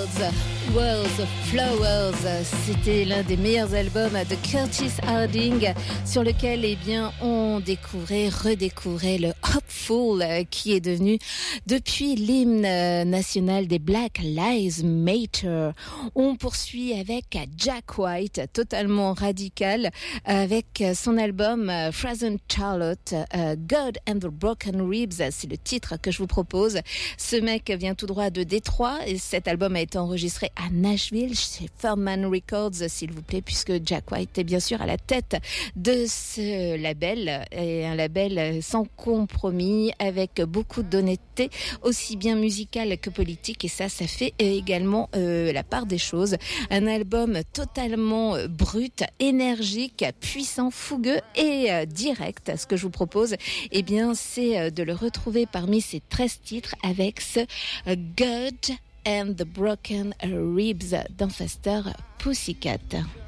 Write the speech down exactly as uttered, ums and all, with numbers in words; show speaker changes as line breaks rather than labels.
Worlds, Worlds of Flowers, c'était l'un des meilleurs albums de Curtis Harding sur lequel eh bien, on découvrait, redécouvrait le Hopeful qui est devenu depuis l'hymne national des Black Lives Matter. On poursuit avec Jack White, totalement radical, avec son album Frozen Charlotte, God and the Broken Ribs, c'est le titre que je vous propose. Ce mec vient tout droit de Détroit et cet album a été enregistré à Nashville chez Furman Records, s'il vous plaît, puisque Jack White est bien sûr à la tête de ce label, et un label sans compromis, avec beaucoup d'honnêteté, aussi bien musicale que politique, et ça, ça fait également euh, la part des choses. Un album totalement brut, énergique, puissant, fougueux et euh, direct. Ce que je vous propose, eh bien, c'est euh, de le retrouver parmi ces treize titres avec ce euh, God and the Broken Ribs dans Faster Pussycat.